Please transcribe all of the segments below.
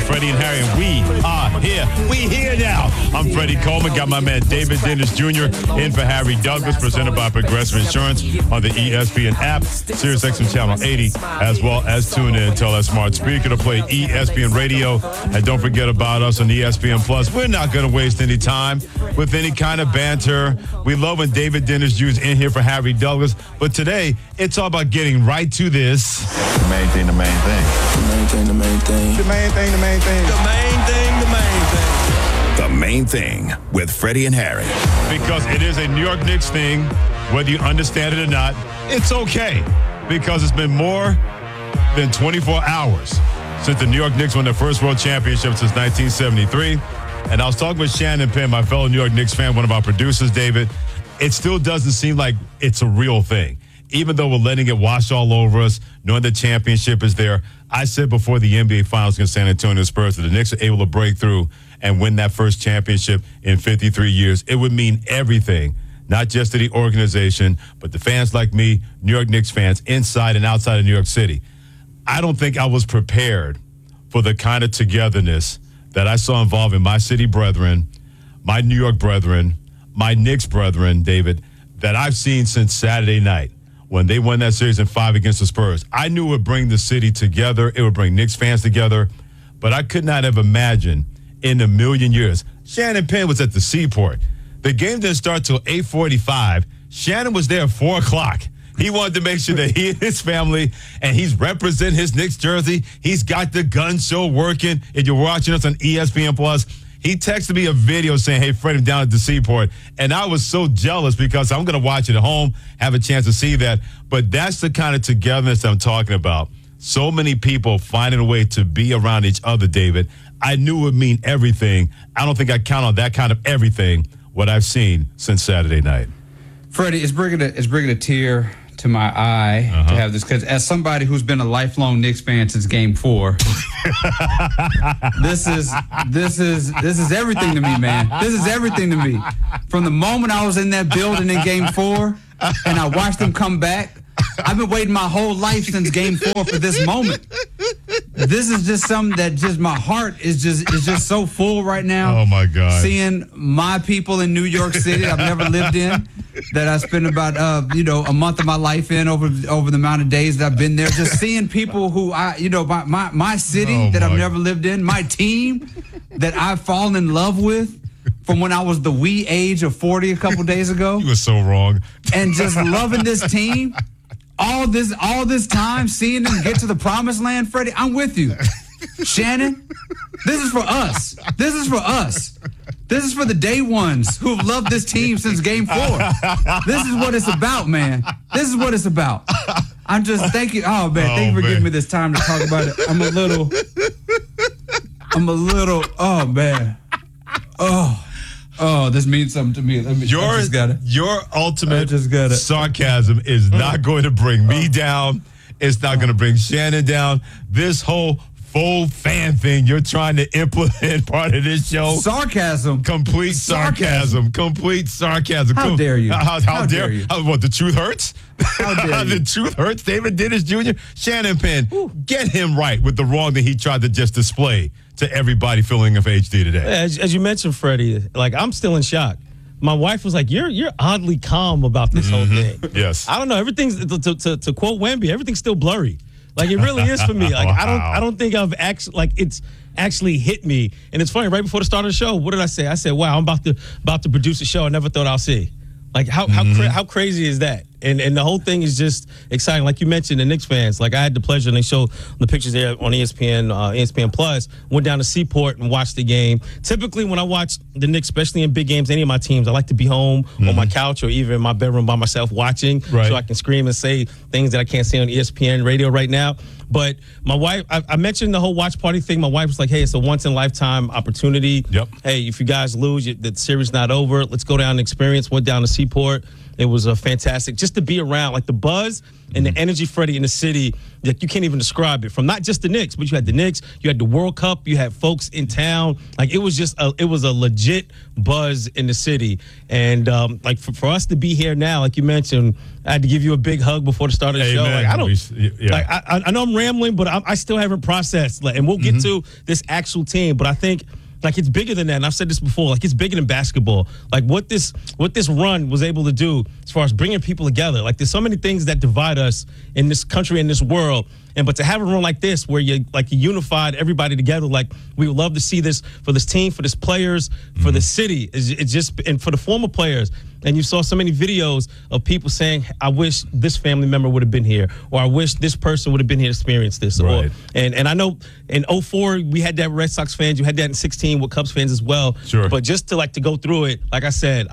Freddie and Harry, and we are here. We here now. I'm Freddie Coleman. Got my man David Dennis Jr. in for Harry Douglas, presented by Progressive Insurance on the ESPN app, SiriusXM Channel 80, as well as tune in. Tell that smart speaker to play ESPN Radio. And don't forget about us on ESPN Plus. We're not going to waste any time with any kind of banter. We love when David Dennis Jr. is in here for Harry Douglas. But today, it's all about getting right to this. The main thing, the main thing. The main thing, the main thing. The main thing, the main thing. The main thing, the main thing. The Main Thing with Freddie and Harry. Because it is a New York Knicks thing, whether you understand it or not, it's okay. Because it's been more than 24 hours since the New York Knicks won their first world championship since 1973. And I was talking with Shannon Penn, my fellow New York Knicks fan, one of our producers, David. It still doesn't seem like it's a real thing. Even though we're letting it wash all over us, knowing the championship is there. I said before the NBA Finals against San Antonio Spurs that the Knicks are able to break through and win that first championship in 53 years. It would mean everything, not just to the organization, but the fans like me, New York Knicks fans, inside and outside of New York City. I don't think I was prepared for the kind of togetherness that I saw involving my city brethren, my New York brethren, my Knicks brethren, David, that I've seen since Saturday night when they won that series in 5 against the Spurs. I knew it would bring the city together. It would bring Knicks fans together. But I could not have imagined in a million years. Shannon Penn was at the Seaport. The game didn't start till 8:45. Shannon was there at 4 o'clock. He wanted to make sure that he and his family, and he's representing his Knicks jersey. He's got the gun show working. If you're watching us on ESPN Plus, he texted me a video saying, hey, Fred, I'm down at the Seaport. And I was so jealous because I'm going to watch it at home, have a chance to see that. But that's the kind of togetherness I'm talking about. So many people finding a way to be around each other, David. I knew it would mean everything. I don't think I count on that kind of everything, what I've seen since Saturday night. Freddie, it's bringing a tear to my eye to have this, because as somebody who's been a lifelong Knicks fan since Game 4, this is everything to me, man. This is everything to me. From the moment I was in that building in Game 4 and I watched them come back, I've been waiting my whole life since Game 4 for this moment. This is just something that just my heart is just so full right now. Oh my God! Seeing my people in New York City I've never lived in, that I spent about a month of my life in over the amount of days that I've been there. Just seeing people who my city that I've never lived in, my team that I've fallen in love with from when I was the wee age of 40 a couple days ago. You were so wrong. And just loving this team. All this time, seeing them get to the promised land, Freddie, I'm with you. Shannon, this is for us. This is for us. This is for the day ones who've loved this team since Game 4. This is what it's about, man. This is what it's about. I'm just, thank you. Oh, man, thank you for giving me this time to talk about it. I'm a little, oh, man. Oh, this means something to me. Your ultimate sarcasm is not going to bring me down. It's not going to bring Shannon down. This whole full fan thing you're trying to implement part of this show. Sarcasm. Complete sarcasm. Complete sarcasm. How dare you? How dare you? What, the truth hurts? How dare you? The truth hurts? David Dennis Jr.? Shannon Penn, get him right with the wrong that he tried to just display to everybody filling of HD today. As you mentioned, Freddie, like, I'm still in shock. My wife was like, you're oddly calm about this whole thing. Yes. I don't know. Everything's, to quote Wemby, everything's still blurry. Like, it really is for me. Like, Wow. I don't think it's actually hit me. And it's funny, right before the start of the show, what did I say? I said, wow, I'm about to produce a show I never thought I'll see. Like, how crazy is that? And the whole thing is just exciting. Like you mentioned, the Knicks fans, like, I had the pleasure, and they showed the pictures there on ESPN Plus, went down to Seaport and watched the game. Typically, when I watch the Knicks, especially in big games, any of my teams, I like to be home on my couch or even in my bedroom by myself watching, so I can scream and say things that I can't say on ESPN radio right now. But my wife, I mentioned the whole watch party thing. My wife was like, hey, it's a once-in-a-lifetime opportunity. Yep. Hey, if you guys lose, the series not over. Let's go down and experience. Went down to Seaport. It was a fantastic just to be around, like the buzz and the energy, Freddie, in the city. Like you can't even describe it. From not just the Knicks, but you had the Knicks, you had the World Cup, you had folks in town. Like it was just it was a legit buzz in the city. And like for us to be here now, like you mentioned, I had to give you a big hug before the start of the show. Like I don't, like I know I'm rambling, but I still haven't processed. Like, and we'll get to this actual team, but I think. Like it's bigger than that, and I've said this before. Like it's bigger than basketball. Like what this run was able to do as far as bringing people together. Like there's so many things that divide us in this country and this world, but to have a run like this where you unified everybody together. Like we would love to see this for this team, for this players, for the city. It's just and for the former players. And you saw so many videos of people saying, "I wish this family member would have been here," or "I wish this person would have been here to experience this." Right. And I know in 2004 we had that Red Sox fans. You had that in 2016 with Cubs fans as well. Sure. But just to go through it, like I said,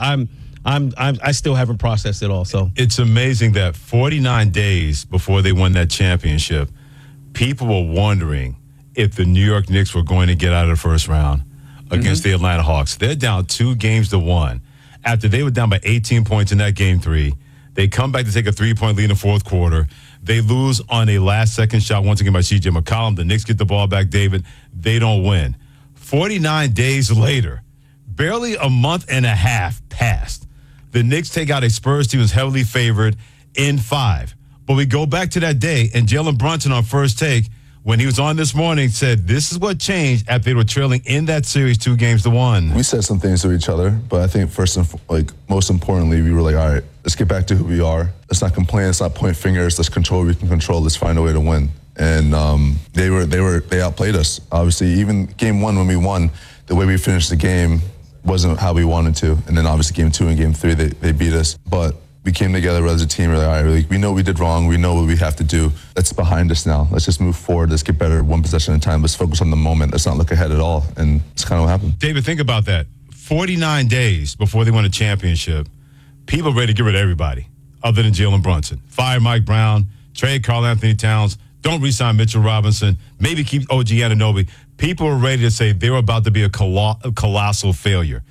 I still haven't processed it all. So it's amazing that 49 days before they won that championship, people were wondering if the New York Knicks were going to get out of the first round against the Atlanta Hawks. They're down 2-1. After they were down by 18 points in that game 3, they come back to take a 3-point lead in the fourth quarter. They lose on a last-second shot once again by C.J. McCollum. The Knicks get the ball back, David. They don't win. 49 days later, barely a month and a half passed. The Knicks take out a Spurs team who's heavily favored in 5. But we go back to that day, and Jalen Brunson on First Take, when he was on this morning, said this is what changed after they were trailing in that series 2-1. We said some things to each other, but I think most importantly, we were like, all right, let's get back to who we are. Let's not complain. Let's not point fingers. Let's control what we can control. Let's find a way to win. And they outplayed us. Obviously, even game 1 when we won, the way we finished the game wasn't how we wanted to. And then obviously game 2 and game 3, they beat us. But we came together as a team. We're like, all right, we know what we did wrong. We know what we have to do. That's behind us now. Let's just move forward. Let's get better one possession at a time. Let's focus on the moment. Let's not look ahead at all. And it's kind of what happened. David, think about that. 49 days before they won a championship, people ready to get rid of everybody other than Jalen Brunson. Fire Mike Brown, trade Karl Anthony Towns, don't re-sign Mitchell Robinson, maybe keep OG Anunoby. People were ready to say they were about to be a colossal failure.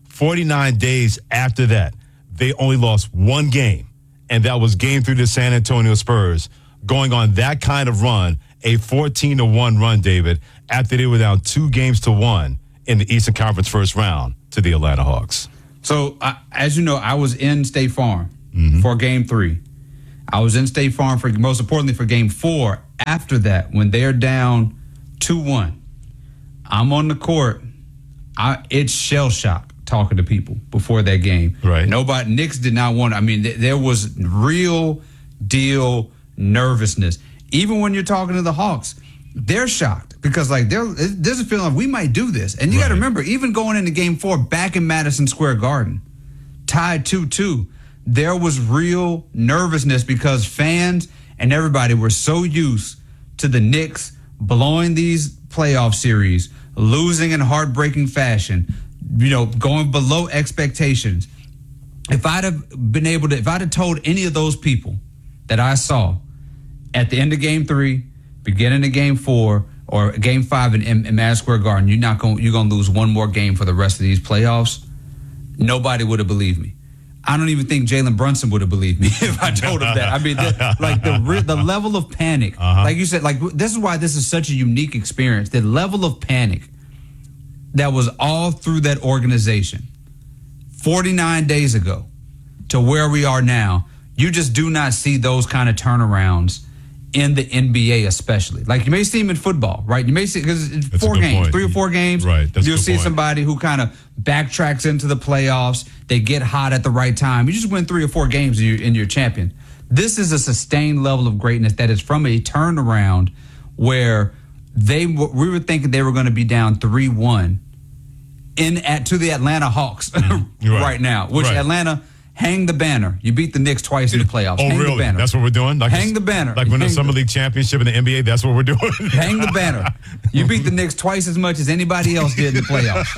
49 days after that, they only lost one game, and that was game 3 to the San Antonio Spurs, going on that kind of run, a 14-1 run, David, after they were down 2-1 in the Eastern Conference first round to the Atlanta Hawks. So, as you know, I was in State Farm for game 3. I was in State Farm, most importantly, for game 4. After that, when they're down 2-1, I'm on the court. It's shell shock talking to people before that game. Right. Knicks did not want. I mean, there was real deal nervousness. Even when you're talking to the Hawks, they're shocked because there's a feeling like we might do this. And you got to remember, even going into game 4 back in Madison Square Garden, tied 2-2, there was real nervousness because fans and everybody were so used to the Knicks blowing these playoff series, losing in heartbreaking fashion, going below expectations. If I'd have told any of those people that I saw at the end of game 3, beginning of game 4, or game 5 in Madison Square Garden, you're gonna lose one more game for the rest of these playoffs, nobody would have believed me. I don't even think Jalen Brunson would have believed me if I told him that. I mean, the level of panic, like you said, this is why this is such a unique experience. The level of panic that was all through that organization 49 days ago to where we are now, you just do not see those kind of turnarounds in the NBA, especially. Like you may see them in football, right? You may see, because it's 4 games, 3 or 4 games. Right. You'll see somebody who kind of backtracks into the playoffs. They get hot at the right time. You just win 3 or 4 games and you're champion. This is a sustained level of greatness that is from a turnaround where we were thinking they were going to be down 3-1 to the Atlanta Hawks right now, which Atlanta. Hang the banner. You beat the Knicks twice in the playoffs. Oh, hang really? The banner. That's what we're doing? Hang the banner. Like when the Summer League Championship in the NBA, that's what we're doing? Hang the banner. You beat the Knicks twice as much as anybody else did in the playoffs.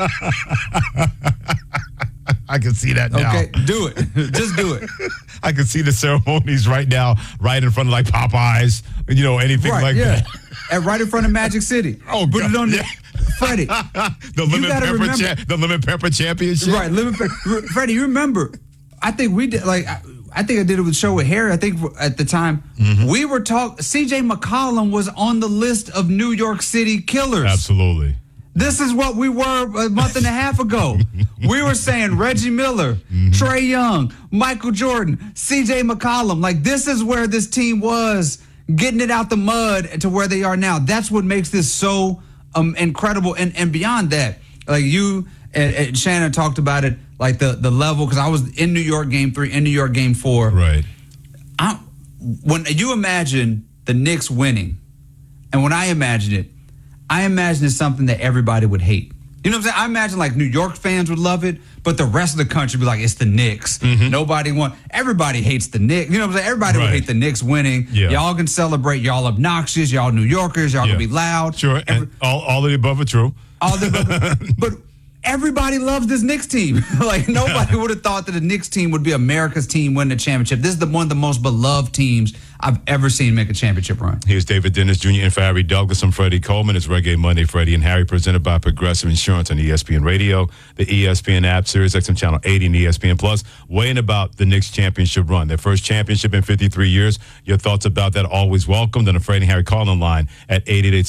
I can see that now. Okay, do it. Just do it. I can see the ceremonies right now, right in front of Popeyes, anything that. And right in front of Magic City. Oh, put it on Freddie. The Lemon Pepper Championship. Right, Freddie, you remember I think we did I think I did it with a show with Harry. I think at the time we were talking. C.J. McCollum was on the list of New York City killers. Absolutely. This is what we were a month and a half ago. We were saying Reggie Miller, Trae Young, Michael Jordan, C.J. McCollum. Like, this is where this team was, getting it out the mud to where they are now. That's what makes this so incredible. And beyond that, like you and Shannon talked about it, like the level, because I was in New York Game 3, in New York Game 4. Right. When you imagine the Knicks winning, and when I imagine it's something that everybody would hate. You know what I'm saying? I imagine like New York fans would love it, but the rest of the country would be like, it's the Knicks. Everybody hates the Knicks. You know what I'm saying? Everybody would hate the Knicks winning. Yeah. Y'all can celebrate. Y'all obnoxious. Y'all New Yorkers. Y'all can be loud. Sure. And all of the above are true. But everybody loves this Knicks team. Like, nobody would have thought that the Knicks team would be America's team winning the championship. This is one of the most beloved teams I've ever seen make a championship run. Here's David Dennis Jr. and for Harry Douglas. I'm Freddie Coleman. It's Reggae Monday, Freddie and Harry, presented by Progressive Insurance on ESPN Radio, the ESPN app, Sirius XM Channel 80, and ESPN Plus. Weighing about the Knicks championship run, their first championship in 53 years. Your thoughts about that always welcomed on the Freddie and Harry call-in line at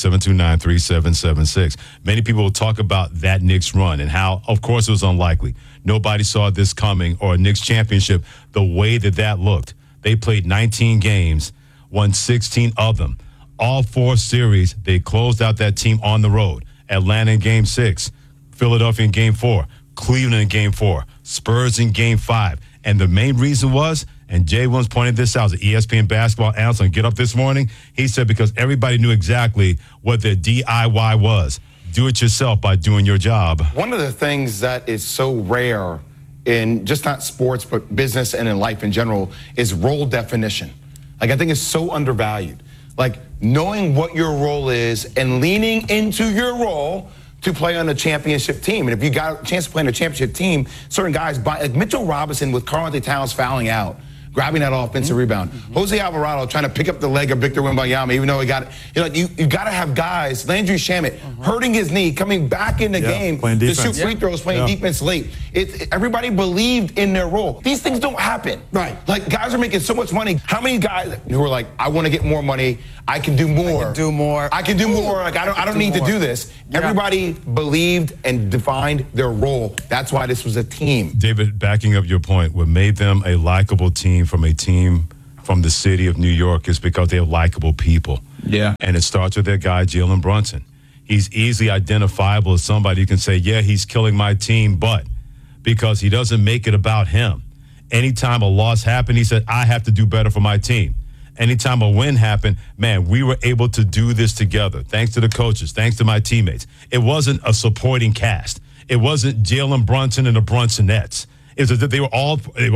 888-729-3776. Many people will talk about that Knicks run and how, of course, it was unlikely. Nobody saw this coming, or a Knicks championship the way that looked. They played 19 games, won 16 of them. All 4 series, they closed out that team on the road. Atlanta in Game 6, Philadelphia in Game 4, Cleveland in Game 4, Spurs in Game 5. And the main reason was, and Jay Williams pointed this out, the ESPN basketball analyst on Get Up this morning, he said because everybody knew exactly what their DIY was. Do it yourself by doing your job. One of the things that is so rare in just not sports, but business and in life in general, is role definition. Like, I think it's so undervalued. Like, knowing what your role is and leaning into your role to play on a championship team. And if you got a chance to play on a championship team, certain guys, like Mitchell Robinson with Karl-Anthony Towns fouling out, grabbing that offensive rebound. Jose Alvarado trying to pick up the leg of Victor Wembanyama, even though he got it. You got to have guys, Landry Shamet, hurting his knee, coming back in the game to shoot free throws, playing defense late. Everybody believed in their role. These things don't happen. Right. Like, guys are making so much money. How many guys who are like, I want to get more money, I can do more. I can do more. Like, I don't need to do this. Everybody believed and defined their role. That's why this was a team. David, backing up your point, what made them a likable team from a team from the city of New York is because they're likable people. Yeah. And it starts with their guy, Jalen Brunson. He's easily identifiable as somebody you can say, yeah, he's killing my team, but because he doesn't make it about him. Anytime a loss happened, he said, I have to do better for my team. Anytime a win happened, man, we were able to do this together. Thanks to the coaches, thanks to my teammates. It wasn't a supporting cast. It wasn't Jalen Brunson and the Brunsonettes. It was that they were all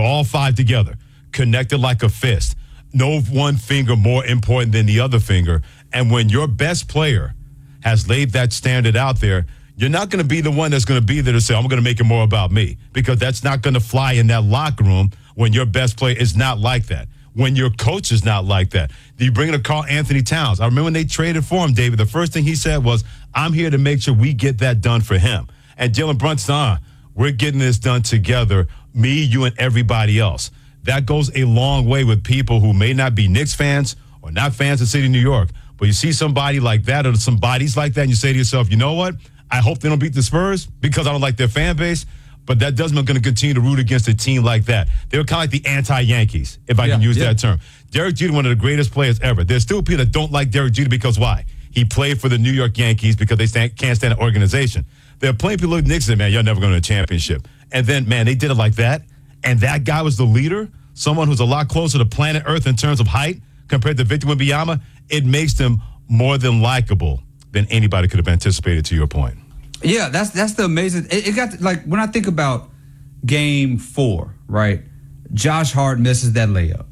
5 together, connected like a fist. No one finger more important than the other finger. And when your best player has laid that standard out there, you're not going to be the one that's going to be there to say, I'm going to make it more about me, because that's not going to fly in that locker room when your best player is not like that. When your coach is not like that. You bring in a Karl-Anthony Towns. I remember when they traded for him, David, the first thing he said was, I'm here to make sure we get that done for him. And Jalen Brunson, we're getting this done together, me, you, and everybody else. That goes a long way with people who may not be Knicks fans or not fans of the city of New York. But you see somebody like that or some bodies like that, and you say to yourself, you know what? I hope they don't beat the Spurs because I don't like their fan base. But that doesn't mean I'm going to continue to root against a team like that. They were kind of like the anti-Yankees, if I can use that term. Derek Jeter, one of the greatest players ever. There's still people that don't like Derek Jeter because why? He played for the New York Yankees because they can't stand an organization. There are plenty of people who Knicks say, man, you're never going to a championship. And then, man, they did it like that. And that guy was the leader, someone who's a lot closer to planet Earth in terms of height compared to Victor Wembanyama. It makes them more than likable than anybody could have anticipated, to your point. Yeah, that's the amazing. It got like when I think about Game 4, right? Josh Hart misses that layup.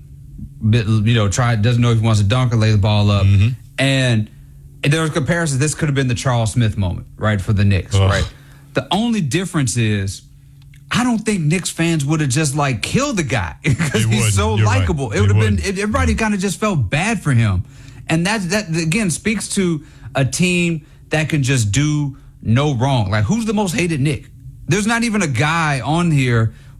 Doesn't know if he wants to dunk or lay the ball up, and there was comparisons. This could have been the Charles Smith moment, right, for the Knicks, right? The only difference is, I don't think Knicks fans would have just like killed the guy because he's so likable. Right. It would have been everybody kind of just felt bad for him, and that again speaks to a team that can just do no wrong. Like, who's the most hated Knick? There's not even a guy on here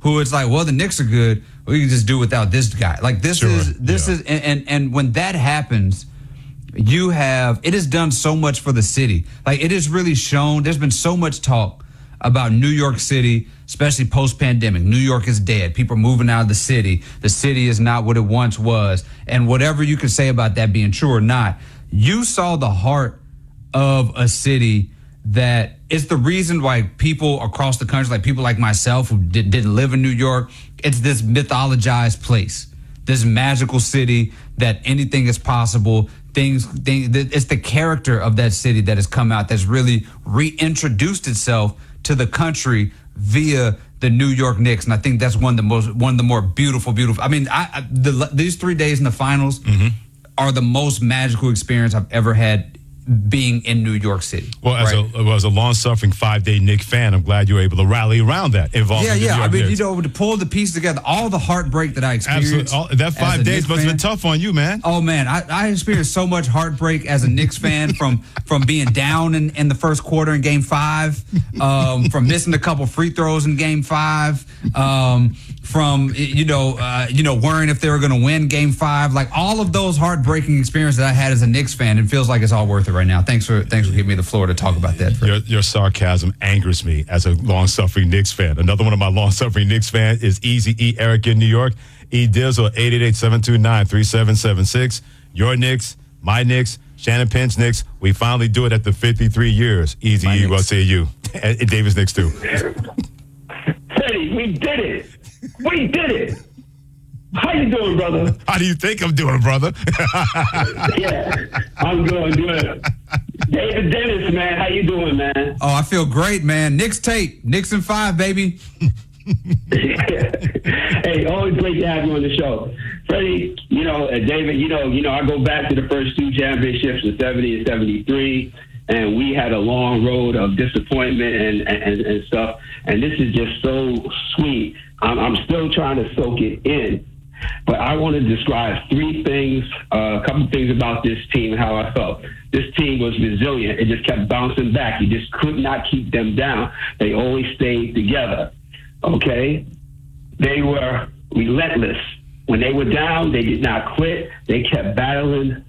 who it's like, well, the Knicks are good. We can just do without this guy. Like this is and when that happens, it has done so much for the city. Like it has really shown. There's been so much talk about New York City, especially post-pandemic. New York is dead. People are moving out of the city. The city is not what it once was. And whatever you can say about that being true or not, you saw the heart of a city that is the reason why people across the country, like people like myself who didn't live in New York, it's this mythologized place, this magical city that anything is possible. It's the character of that city that has come out, that's really reintroduced itself to the country via the New York Knicks, and I think that's one of the more beautiful. I mean, these 3 days in the finals are the most magical experience I've ever had being in New York City. Well, as a long-suffering 5-day Knicks fan, I'm glad you were able to rally around that involving the New York Knicks. You know, to pull the pieces together, all the heartbreak that I experienced. Absolutely. That 5 days must have been tough on you, man. Oh, man. I experienced so much heartbreak as a Knicks fan from being down in the first quarter in Game 5, from missing a couple free throws in Game 5, from worrying if they were going to win Game 5. Like all of those heartbreaking experiences that I had as a Knicks fan, it feels like it's all worth it right now. Thanks for giving me the floor to talk about that. Your sarcasm angers me as a long-suffering Knicks fan. Another one of my long-suffering Knicks fans is Easy E Eric in New York. E Dizzle 888-729-3776. Your Knicks, my Knicks, Shannon Penn's Knicks. We finally do it after 53 years. Easy E, what say you? And Davis Knicks too. Freddie, we did it. We did it. How you doing, brother? How do you think I'm doing, brother? Yeah, I'm good. David Dennis, man, how you doing, man? Oh, I feel great, man. Knicks tape, Knicks in 5, baby. Hey, always great to have you on the show, Freddie. David, I go back to the first 2 championships in '70 and '73. And we had a long road of disappointment and stuff. And this is just so sweet. I'm still trying to soak it in. But I want to describe 3 things, a couple things about this team and how I felt. This team was resilient. It just kept bouncing back. You just could not keep them down. They always stayed together. Okay? They were relentless. When they were down, they did not quit. They kept battling.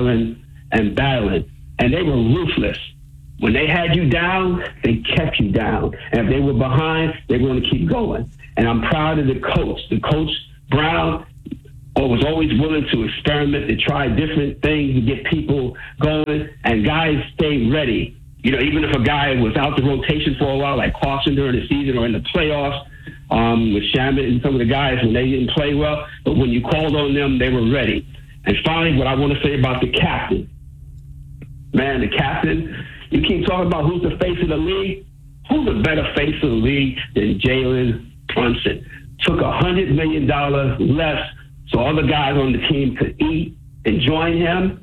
And they were ruthless. When they had you down, they kept you down. And if they were behind, they were going to keep going. And I'm proud of the coach. The coach, Brown, was always willing to experiment, to try different things to get people going. And guys stayed ready. Even if a guy was out the rotation for a while, like Clausen during the season or in the playoffs, with Shamet and some of the guys when they didn't play well. But when you called on them, they were ready. And finally, what I want to say about the captain. Man, the captain, you keep talking about who's the face of the league. Who's a better face of the league than Jalen Brunson? Took $100 million less so other guys on the team could eat and join him.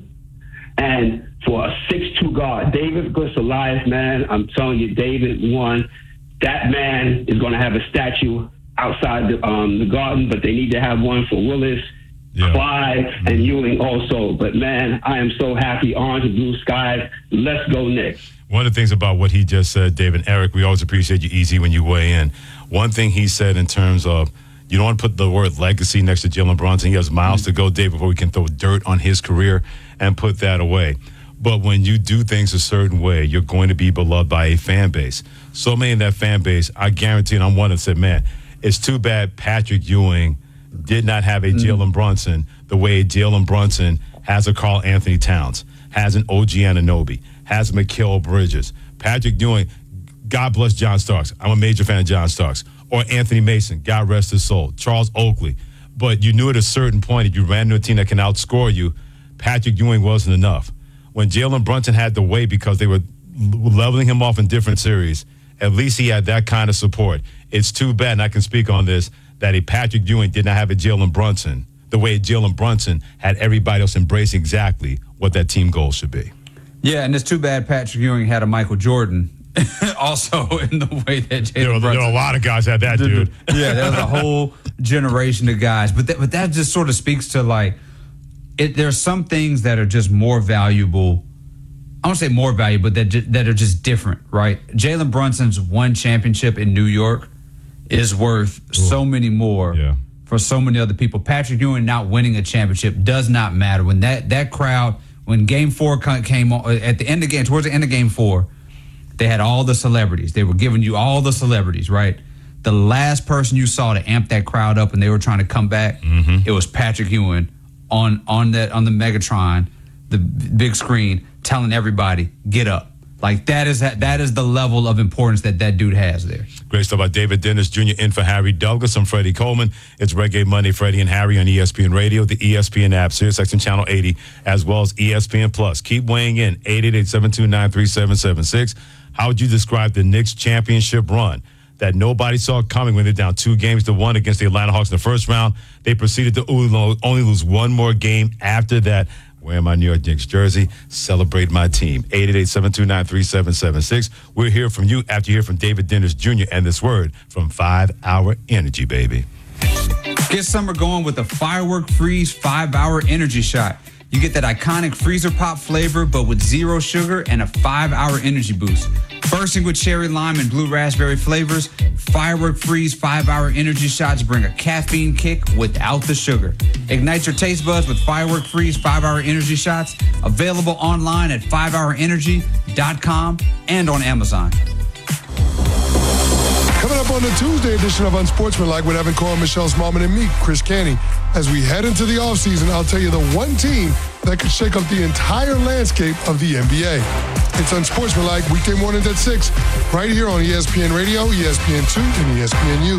And for a 6'2" guard, David Glisolias, man, I'm telling you, David won. That man is going to have a statue outside the Garden, but they need to have one for Willis, Clyde, and Ewing also. But, man, I am so happy. Orange and blue skies. Let's go, Knicks. One of the things about what he just said, David, Eric, we always appreciate you, Easy, when you weigh in. One thing he said in terms of you don't want to put the word legacy next to Jalen Brunson. He has miles to go, Dave, before we can throw dirt on his career and put that away. But when you do things a certain way, you're going to be beloved by a fan base. So many in that fan base, I guarantee, and I'm one that said, man, it's too bad Patrick Ewing did not have a Jalen Brunson the way Jalen Brunson has a Karl Anthony Towns, has an OG Anunoby, has a Mikal Bridges. Patrick Ewing, God bless John Starks. I'm a major fan of John Starks. Or Anthony Mason, God rest his soul. Charles Oakley. But you knew at a certain point, if you ran into a team that can outscore you, Patrick Ewing wasn't enough. When Jalen Brunson had to wait because they were leveling him off in different series, at least he had that kind of support. It's too bad, and I can speak on this, that a Patrick Ewing did not have a Jalen Brunson the way Jalen Brunson had everybody else embrace exactly what that team goal should be. Yeah, and it's too bad Patrick Ewing had a Michael Jordan also in the way that Jalen Brunson. There were a lot of guys had that, dude. Yeah, there was a whole generation of guys. But that just sort of speaks to, like, there's some things that are just more valuable. I don't say more valuable, but that are just different, right? Jalen Brunson's one championship in New York is worth so many more for so many other people. Patrick Ewing not winning a championship does not matter. When that crowd, when Game 4 came on, at the end of game, towards the end of Game 4, they had all the celebrities. They were giving you all the celebrities, right? The last person you saw to amp that crowd up and they were trying to come back, it was Patrick Ewing on the Megatron, the big screen, telling everybody, get up. Like, that is the level of importance that dude has there. Great stuff about David Dennis Jr. in for Harry Douglas. I'm Freddie Coleman. It's Reggae Monday, Freddie and Harry on ESPN Radio, the ESPN app, SiriusXM Channel 80, as well as ESPN Plus. Keep weighing in, 888-729-3776. How would you describe the Knicks championship run that nobody saw coming when they're down 2-1 against the Atlanta Hawks in the first round? They proceeded to only lose one more game after that. Wearing my New York Knicks jersey, celebrate my team. 888-729-3776. We'll hear from you after you hear from David Dennis Jr. and this word from 5 Hour Energy, baby. Get summer going with a Firework Freeze 5 Hour Energy Shot. You get that iconic freezer pop flavor, but with 0 sugar and a 5 Hour energy boost. Bursting with cherry lime and blue raspberry flavors, Firework Freeze 5 Hour Energy Shots bring a caffeine kick without the sugar. Ignite your taste buds with Firework Freeze 5 Hour Energy Shots. Available online at 5hourenergy.com and on Amazon. Coming up on the Tuesday edition of Unsportsmanlike with Evan Cohen, Michelle Smallman, and me, Chris Canty. As we head into the offseason, I'll tell you the one team that could shake up the entire landscape of the NBA. It's Unsportsmanlike, weekday mornings at 6, right here on ESPN Radio, ESPN2, and ESPNU.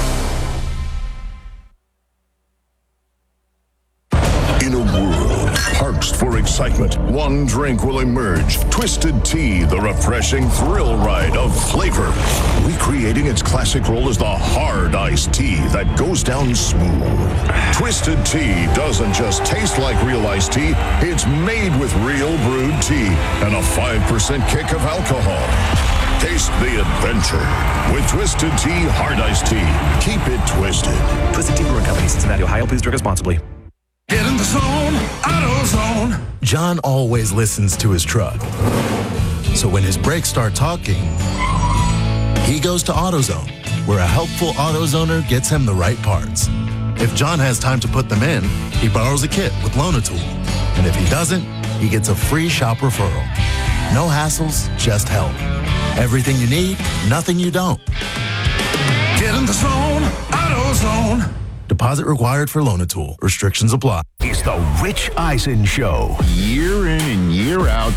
In a world parched for excitement, one drink will emerge. Twisted Tea, the refreshing thrill ride of flavor. Recreating its classic role as the hard iced tea that goes down smooth. Twisted Tea doesn't just taste like real iced tea, it's made with real brewed tea and a 5% kick of alcohol. Taste the adventure with Twisted Tea Hard Iced Tea. Keep it twisted. Twisted Tea Brewing Company, Cincinnati, Ohio. Please drink responsibly. Get in the zone, AutoZone. John always listens to his truck. So when his brakes start talking, he goes to AutoZone, where a helpful AutoZoner gets him the right parts. If John has time to put them in, he borrows a kit with Loan-A-Tool. And if he doesn't, he gets a free shop referral. No hassles, just help. Everything you need, nothing you don't. Get in the zone, AutoZone. Deposit required for Loan-A-Tool. Restrictions apply. It's the Rich Eisen Show. Year in and year out,